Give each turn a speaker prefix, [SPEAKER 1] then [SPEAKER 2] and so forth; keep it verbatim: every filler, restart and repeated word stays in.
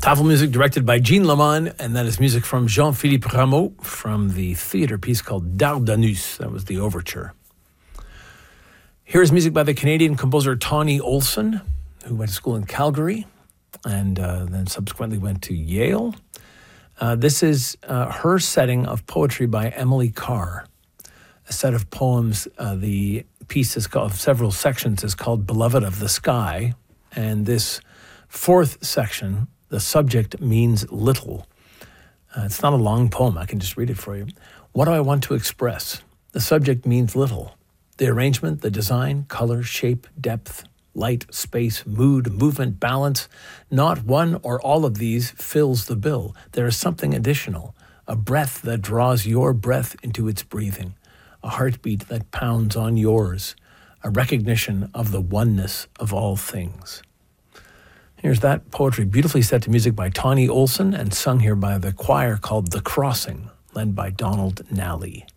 [SPEAKER 1] Tafel music directed by Jean Lamont, and that is music from Jean-Philippe Rameau from the theater piece called Dardanus. That was the overture. Here's music by the Canadian composer Tawny Olson, who went to school in Calgary and uh, then subsequently went to Yale. Uh, this is uh, her setting of poetry by Emily Carr, a set of poems. Uh, the piece is called, of several sections, is called Beloved of the Sky, and this fourth section, the subject means little. Uh, it's not a long poem. I can just read it for you. What do I want to express? The subject means little. The arrangement, the design, color, shape, depth, light, space, mood, movement, balance, not one or all of these fills the bill. There is something additional, a breath that draws your breath into its breathing, a heartbeat that pounds on yours, a recognition of the oneness of all things. Here's that poetry beautifully set to music by Tawny Olson and sung here by the choir called The Crossing, led by Donald Nally.